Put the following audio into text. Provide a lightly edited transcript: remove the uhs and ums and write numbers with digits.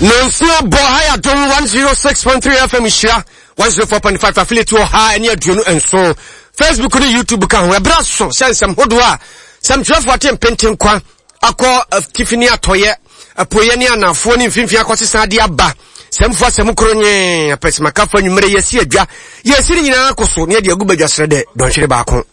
Nonsia bo higher do 106.3 FM shira 104.5 affiliate wo ha ene aduonu enso Facebook ni YouTube kan ho ebra so sensem hodwa sam trafo atem penten kwa akọ tifini atoye apoye ni anafo ni mfimfia akosesa de aba semfo asem kronye apesimaka fa nwumere yesi adwa yesi ni nyina akoso ne de agubadwa srede don hwere baako